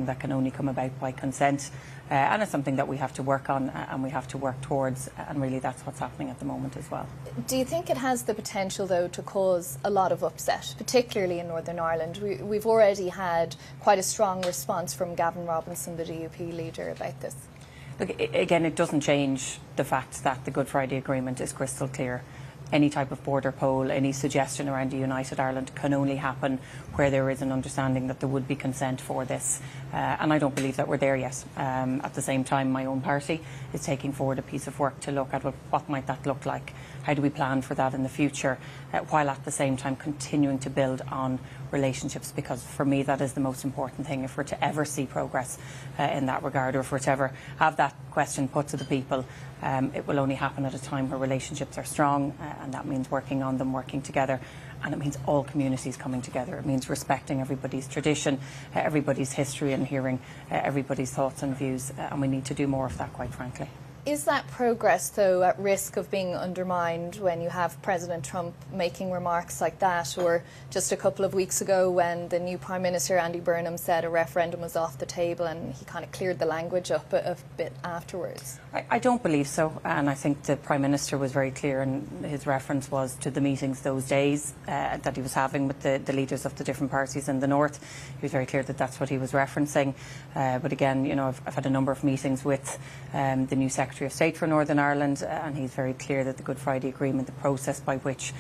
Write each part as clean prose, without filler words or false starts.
something that can only come about by consent, and it's something that we have to work on and we have to work towards, and really that's what's happening at the moment as well. Do you think it has the potential, though, to cause a lot of upset, particularly in Northern Ireland? We've already had quite a strong response from Gavin Robinson, the DUP leader, about this. Look, again, it doesn't change the fact that the Good Friday Agreement is crystal clear. Any type of border poll, any suggestion around a united Ireland can only happen where there is an understanding that there would be consent for this. And I don't believe that we're there yet. At the same time, my own party is taking forward a piece of work to look at what might that look like. How do we plan for that in the future, while at the same time continuing to build on relationships, because for me that is the most important thing. If we're to ever see progress in that regard, or if we're to ever have that question put to the people, it will only happen at a time where relationships are strong, and that means working on them, working together, and it means all communities coming together. It means respecting everybody's tradition, everybody's history, and hearing everybody's thoughts and views, and we need to do more of that, quite frankly. Is that progress, though, at risk of being undermined when you have President Trump making remarks like that, or just a couple of weeks ago when the new Prime Minister, Andy Burnham, said a referendum was off the table and he kind of cleared the language up a bit afterwards? I don't believe so, and I think the Prime Minister was very clear, and his reference was to the meetings those days that he was having with the leaders of the different parties in the North. He was very clear that that's what he was referencing. But again, you know, I've had a number of meetings with the new Secretary of State for Northern Ireland, and he's very clear that the Good Friday Agreement, the process by which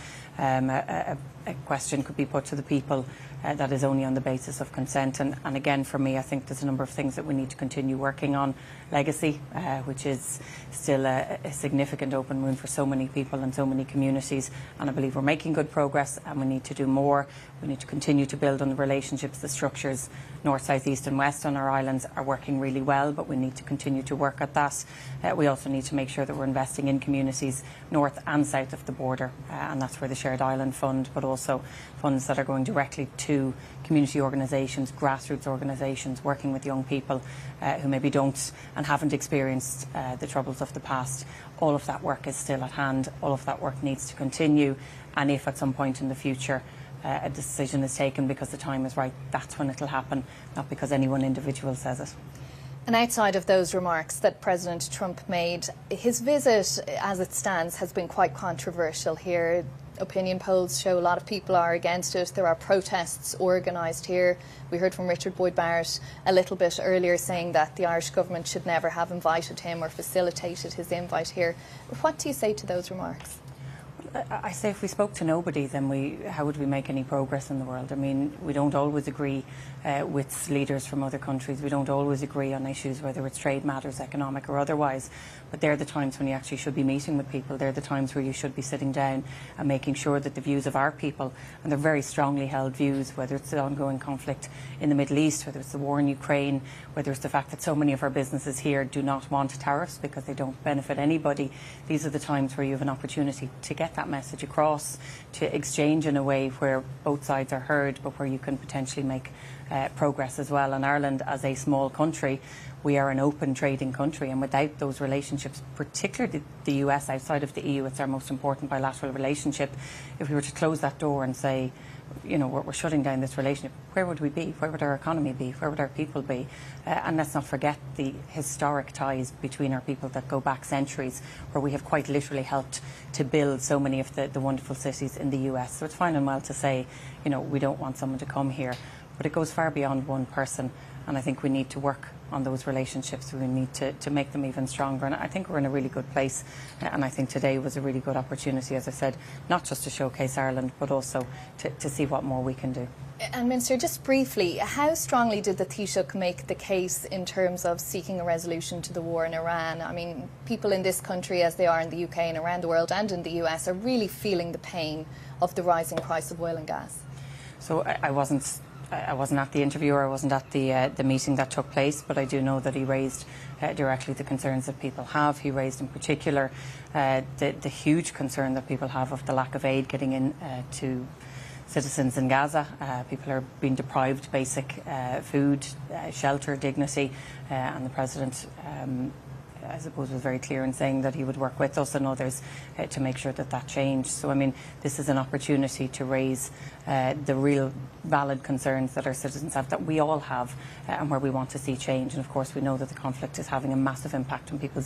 a question could be put to the people, that is only on the basis of consent. And again, for me, I think there's a number of things that we need to continue working on. Legacy, which is still a significant open wound for so many people and so many communities, and I believe we're making good progress, and we need to do more. We need to continue to build on the relationships, the structures. North, south, east and west on our islands are working really well, but we need to continue to work at that. We also need to make sure that we're investing in communities north and south of the border, and that's where the Shared Island Fund, but also funds that are going directly to community organisations, grassroots organisations, working with young people who maybe don't and haven't experienced the troubles of the past. All of that work is still at hand. All of that work needs to continue, and if at some point in the future a decision is taken because the time is right, that's when it'll happen, not because any one individual says it. And outside of those remarks that President Trump made, his visit, as it stands, has been quite controversial here. Opinion polls show a lot of people are against it. There are protests organised here. We heard from Richard Boyd Barrett a little bit earlier saying that the Irish government should never have invited him or facilitated his invite here. What do you say to those remarks? I say if we spoke to nobody, then how would we make any progress in the world? I mean, we don't always agree with leaders from other countries. We don't always agree on issues, whether it's trade matters, economic or otherwise. But they're the times when you actually should be meeting with people. They're the times where you should be sitting down and making sure that the views of our people, and they're very strongly held views, whether it's the ongoing conflict in the Middle East, whether it's the war in Ukraine, whether it's the fact that so many of our businesses here do not want tariffs because they don't benefit anybody. These are the times where you have an opportunity to get that message across, to exchange in a way where both sides are heard, but where you can potentially make progress as well. And Ireland, as a small country, we are an open trading country, and without those relationships, particularly the US outside of the EU, it's our most important bilateral relationship. If we were to close that door and say, you know, we're shutting down this relationship, where would we be? Where would our economy be? Where would our people be? And let's not forget the historic ties between our people that go back centuries, where we have quite literally helped to build so many of the wonderful cities in the US. So it's fine and well to say, you know, we don't want someone to come here, but it goes far beyond one person, and I think we need to work on those relationships. We need to make them even stronger, and I think we're in a really good place, and I think today was a really good opportunity, as I said, not just to showcase Ireland, but also to see what more we can do. And Minister, just briefly, how strongly did the Taoiseach make the case in terms of seeking a resolution to the war in Iran? I mean, people in this country, as they are in the UK and around the world and in the US, are really feeling the pain of the rising price of oil and gas. So I wasn't at the interview, or I wasn't at the meeting that took place, but I do know that he raised directly the concerns that people have. He raised in particular the huge concern that people have of the lack of aid getting in to citizens in Gaza. People are being deprived basic food, shelter, dignity, and the President I suppose, was very clear in saying that he would work with us and others to make sure that that changed. So, I mean, this is an opportunity to raise the real valid concerns that our citizens have, that we all have, and where we want to see change. And of course, we know that the conflict is having a massive impact on people's